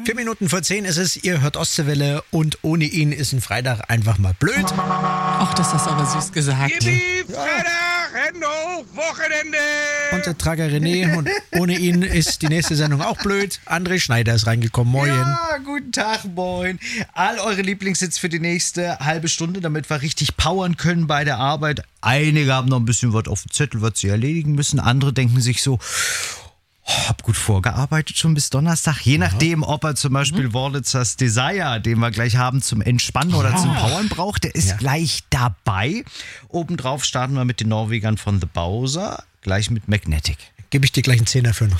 4 Minuten vor 10 ist es, ihr hört Ostseewelle und ohne ihn ist ein Freitag einfach mal blöd. Ach, das hast du aber süß gesagt. Yippie, Freitag, Hände hoch, Wochenende! Und der Trager René und ohne ihn ist die nächste Sendung auch blöd. André Schneider ist reingekommen, moin. Ja, guten Tag, moin. All eure Lieblingssitz für die nächste halbe Stunde, damit wir richtig powern können bei der Arbeit. Einige haben noch ein bisschen was auf dem Zettel, was sie erledigen müssen. Andere denken sich so, hab gut vorgearbeitet schon bis Donnerstag. Je nachdem, ob er zum Beispiel Wurlitzers Desire, den wir gleich haben, zum Entspannen oder zum Powern braucht, der ist gleich dabei. Obendrauf starten wir mit den Norwegern von The Bowser, gleich mit Magnetic. Gebe ich dir gleich einen Zehner für noch.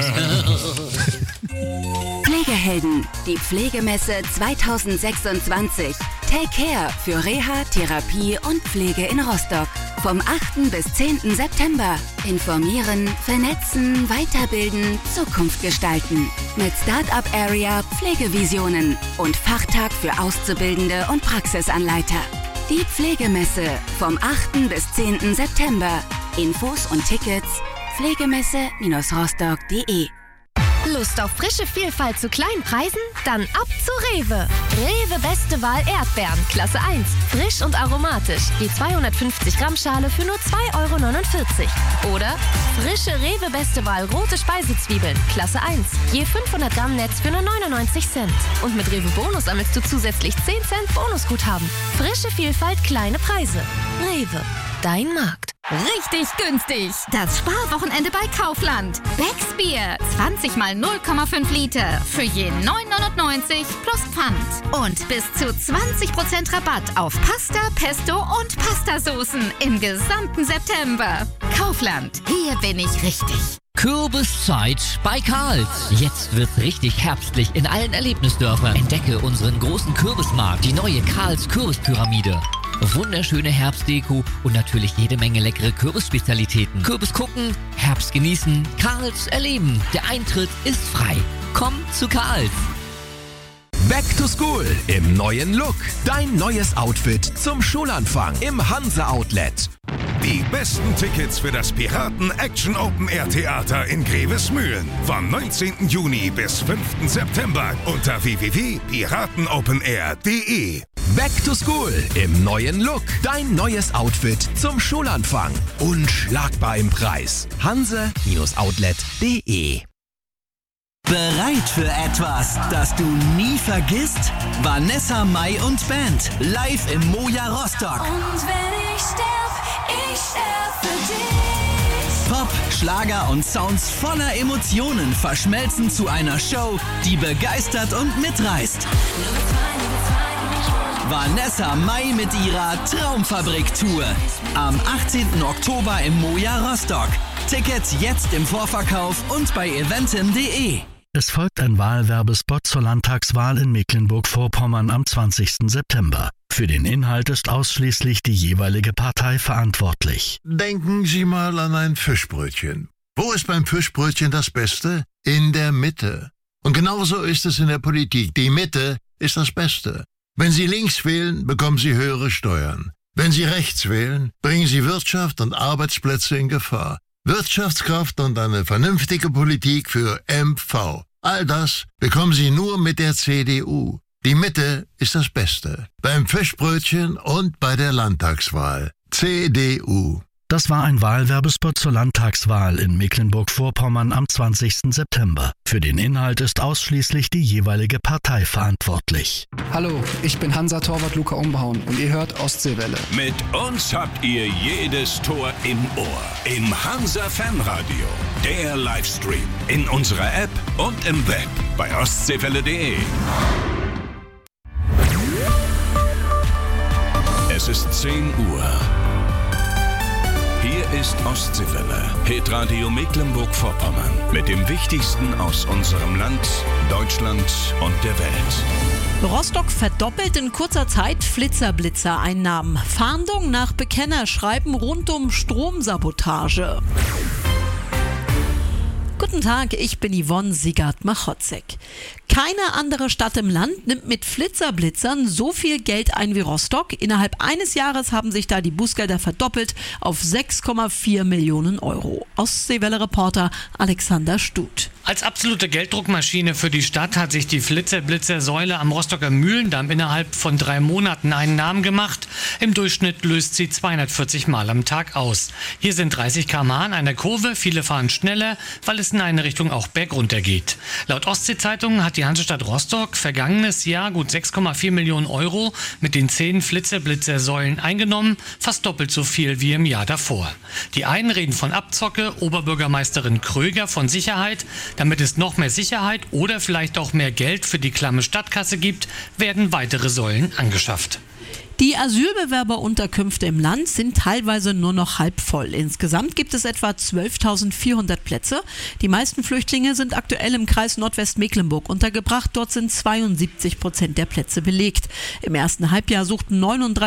Pflegehelden, die Pflegemesse 2026. Take Care für Reha, Therapie und Pflege in Rostock. Vom 8. bis 10. September. Informieren, vernetzen, weiterbilden, Zukunft gestalten. Mit Startup Area Pflegevisionen und Fachtag für Auszubildende und Praxisanleiter. Die Pflegemesse vom 8. bis 10. September. Infos und Tickets pflegemesse-rostock.de. Lust auf frische Vielfalt zu kleinen Preisen? Dann ab zu Rewe. Rewe Beste Wahl Erdbeeren, Klasse 1. Frisch und aromatisch. Die 250 Gramm Schale für nur 2,49 €. Oder frische Rewe Beste Wahl rote Speisezwiebeln, Klasse 1. Je 500 Gramm Netz für nur 99 Cent. Und mit Rewe Bonus sammelst du zusätzlich 10 Cent Bonusguthaben. Frische Vielfalt, kleine Preise. Rewe, dein Markt. Richtig günstig. Das Sparwochenende bei Kaufland. Becks Bier. 20 mal 0,5 Liter. Für je 9,99 € plus Pfand. Und bis zu 20% Rabatt auf Pasta, Pesto und Pastasoßen im gesamten September. Kaufland. Hier bin ich richtig. Kürbiszeit bei Karls. Jetzt wird's richtig herbstlich in allen Erlebnisdörfern. Entdecke unseren großen Kürbismarkt, die neue Karls Kürbispyramide. Wunderschöne Herbstdeko und natürlich jede Menge leckere Kürbisspezialitäten. Kürbis gucken, Herbst genießen, Karls erleben. Der Eintritt ist frei. Komm zu Karls. Back to School im neuen Look. Dein neues Outfit zum Schulanfang im Hansa Outlet. Die besten Tickets für das Piraten Action Open Air Theater in Grevesmühlen. Vom 19. Juni bis 5. September unter www.piratenopenair.de. Back to School im neuen Look. Dein neues Outfit zum Schulanfang. Unschlagbar im Preis. hanse-outlet.de. Bereit für etwas, das du nie vergisst? Vanessa Mai und Band live im Moja Rostock. Und wenn ich sterb für dich. Pop, Schlager und Sounds voller Emotionen verschmelzen zu einer Show, die begeistert und mitreißt. Vanessa Mai mit ihrer Traumfabrik-Tour. Am 18. Oktober im Moja Rostock. Tickets jetzt im Vorverkauf und bei eventim.de. Es folgt ein Wahlwerbespot zur Landtagswahl in Mecklenburg-Vorpommern am 20. September. Für den Inhalt ist ausschließlich die jeweilige Partei verantwortlich. Denken Sie mal an ein Fischbrötchen. Wo ist beim Fischbrötchen das Beste? In der Mitte. Und genauso ist es in der Politik. Die Mitte ist das Beste. Wenn Sie links wählen, bekommen Sie höhere Steuern. Wenn Sie rechts wählen, bringen Sie Wirtschaft und Arbeitsplätze in Gefahr. Wirtschaftskraft und eine vernünftige Politik für MV. All das bekommen Sie nur mit der CDU. Die Mitte ist das Beste. Beim Fischbrötchen und bei der Landtagswahl. CDU. Das war ein Wahlwerbespot zur Landtagswahl in Mecklenburg-Vorpommern am 20. September. Für den Inhalt ist ausschließlich die jeweilige Partei verantwortlich. Hallo, ich bin Hansa-Torwart Luca Umbauen und ihr hört Ostseewelle. Mit uns habt ihr jedes Tor im Ohr. Im Hansa Fanradio. Der Livestream. In unserer App und im Web bei ostseewelle.de. Es ist 10 Uhr. Hier ist Ostseewelle, Hitradio Mecklenburg-Vorpommern. Mit dem Wichtigsten aus unserem Land, Deutschland und der Welt. Rostock verdoppelt in kurzer Zeit Flitzer-Blitzer-Einnahmen. Fahndung nach Bekennerschreiben rund um Stromsabotage. Guten Tag, ich bin Yvonne Siegert-Machotzek. Keine andere Stadt im Land nimmt mit Flitzer-Blitzern so viel Geld ein wie Rostock. Innerhalb eines Jahres haben sich da die Bußgelder verdoppelt auf 6,4 Millionen Euro. Ostseewelle-Reporter Alexander Stuth. Als absolute Gelddruckmaschine für die Stadt hat sich die Flitzer-Blitzer-Säule am Rostocker Mühlendamm innerhalb von 3 Monaten einen Namen gemacht. Im Durchschnitt löst sie 240 Mal am Tag aus. Hier sind 30 km/h an einer Kurve, viele fahren schneller, weil es in eine Richtung auch bergunter geht. Laut Ostsee-Zeitung hat die Hansestadt Rostock vergangenes Jahr gut 6,4 Millionen Euro mit den 10 Flitzer-Blitzer-Säulen eingenommen, fast doppelt so viel wie im Jahr davor. Die einen reden von Abzocke, Oberbürgermeisterin Kröger von Sicherheit. Damit es noch mehr Sicherheit oder vielleicht auch mehr Geld für die klamme Stadtkasse gibt, werden weitere Säulen angeschafft. Die Asylbewerberunterkünfte im Land sind teilweise nur noch halb voll. Insgesamt gibt es etwa 12.400 Plätze. Die meisten Flüchtlinge sind aktuell im Kreis Nordwestmecklenburg untergebracht. Dort sind 72% der Plätze belegt. Im ersten Halbjahr suchten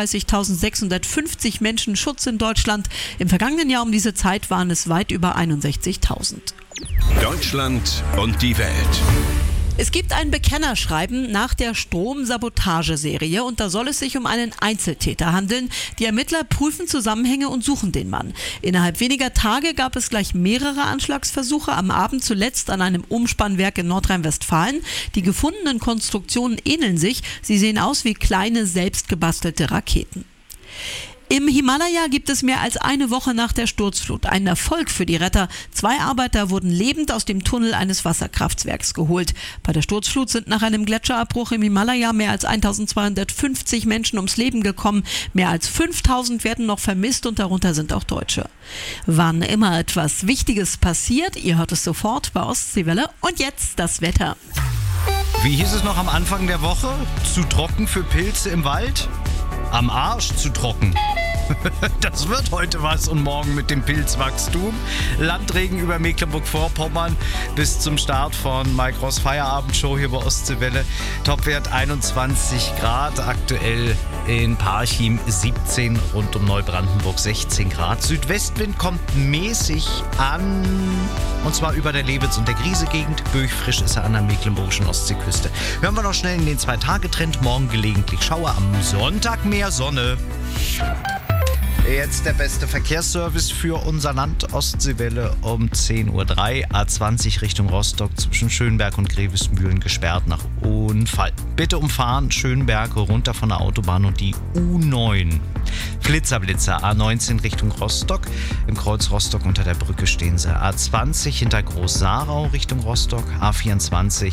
39.650 Menschen Schutz in Deutschland. Im vergangenen Jahr um diese Zeit waren es weit über 61.000. Deutschland und die Welt. Es gibt ein Bekennerschreiben nach der Stromsabotageserie und da soll es sich um einen Einzeltäter handeln. Die Ermittler prüfen Zusammenhänge und suchen den Mann. Innerhalb weniger Tage gab es gleich mehrere Anschlagsversuche, am Abend zuletzt an einem Umspannwerk in Nordrhein-Westfalen. Die gefundenen Konstruktionen ähneln sich, sie sehen aus wie kleine selbstgebastelte Raketen. Im Himalaya gibt es mehr als eine Woche nach der Sturzflut einen Erfolg für die Retter. 2 Arbeiter wurden lebend aus dem Tunnel eines Wasserkraftwerks geholt. Bei der Sturzflut sind nach einem Gletscherabbruch im Himalaya mehr als 1250 Menschen ums Leben gekommen. Mehr als 5000 werden noch vermisst und darunter sind auch Deutsche. Wann immer etwas Wichtiges passiert, ihr hört es sofort bei Ostseewelle. Und jetzt das Wetter. Wie hieß es noch am Anfang der Woche? Zu trocken für Pilze im Wald? Am Arsch zu trocken. Das wird heute was und morgen mit dem Pilzwachstum. Landregen über Mecklenburg-Vorpommern bis zum Start von Mike Ross Feierabendshow hier bei Ostseewelle. Topwert 21 Grad, aktuell in Parchim 17, rund um Neubrandenburg 16 Grad. Südwestwind kommt mäßig an, und zwar über der Lewitz- und der Griese-Gegend. Böig-frisch ist er an der mecklenburgischen Ostseeküste. Hören wir noch schnell in den 2-Tage-Trend. Morgen gelegentlich Schauer, am Sonntag mehr Sonne. Jetzt der beste Verkehrsservice für unser Land. Ostseewelle um 10.03 Uhr. A20 Richtung Rostock zwischen Schönberg und Grevesmühlen gesperrt nach Unfall. Bitte umfahren Schönberg runter von der Autobahn und die U9. Flitzer A19 Richtung Rostock. Im Kreuz Rostock unter der Brücke stehen sie. A20 hinter Groß-Sarau Richtung Rostock. A24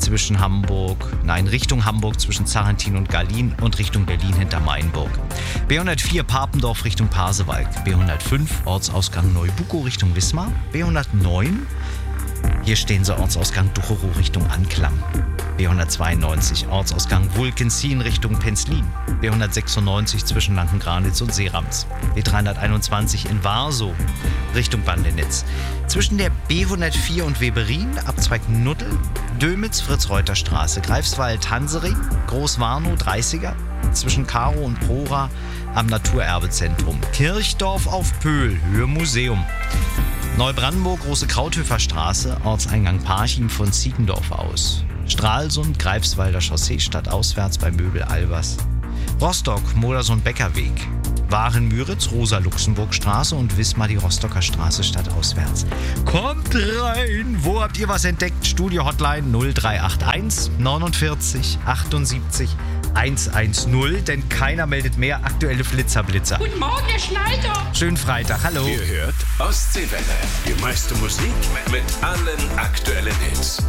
Richtung Hamburg zwischen Zarentin und Gallin und Richtung Berlin hinter Mainburg. B104 Papendorf Richtung Pasewalk. B105 Ortsausgang Neubuko Richtung Wismar. B109, hier stehen sie, Ortsausgang Ducherow Richtung Anklam. B192 Ortsausgang Wulkenzien Richtung Penzlin. B196 zwischen Lankengranitz und Seerams. B321 in Warsow Richtung Bandenitz. Zwischen der B104 und Weberin, Abzweig Nuddel, Dömitz, Fritz-Reuter-Straße, Greifswald, Hansering, Großwarnow, 30er, zwischen Karo und Prora am Naturerbezentrum. Kirchdorf auf Pöhl, Höhe Museum. Neubrandenburg, Große Krauthöfer Straße, Ortseingang Parchim von Ziegendorf aus. Stralsund, Greifswalder Chaussee stadtauswärts bei Möbel Albers. Rostock, Modersohn-Becker-Weg. Waren-Müritz, Rosa-Luxemburg-Straße und Wismar die Rostocker Straße stadtauswärts. Kommt rein! Wo habt ihr was entdeckt? Studio-Hotline 0381 49 78 110, denn keiner meldet mehr aktuelle Flitzer-Blitzer. Guten Morgen, Herr Schneider. Schönen Freitag, hallo. Ihr hört Ostseewelle, die meiste Musik mit allen aktuellen Hits.